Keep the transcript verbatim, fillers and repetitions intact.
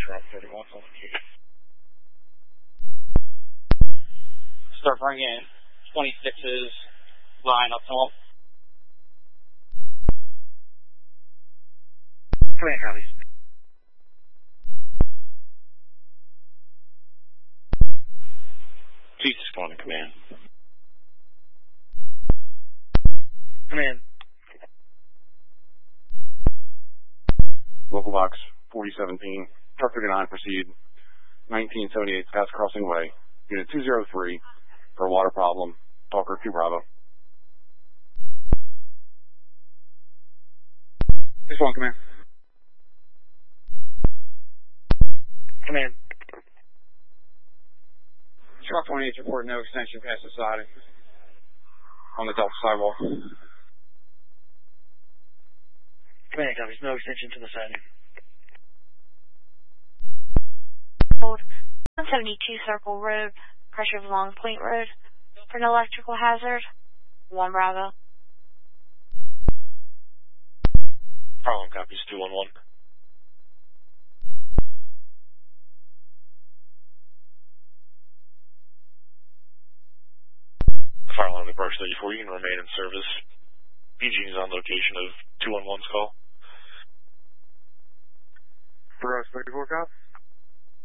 Route thirty-one, start bringing twenty-sixes, line up top. Command copies. Please respond to command. Command. Local box forty seventeen, truck thirty-nine, proceed. nineteen seventy-eight Scotts Crossing Way, unit two zero three, for a water problem, Talker two Bravo. six one, command. Command. Truck twenty-eight, report no extension past the siding on the Delta sidewalk. Command copies, no extension to the siding. Hold one seventy-two Circle Road, pressure of Long Point Road, for an electrical hazard, one Bravo. Problem copies, two one one. Fire alarm to Brush thirty-four, you can remain in service. P G is on location of two one one's call. Brush thirty-four, cop.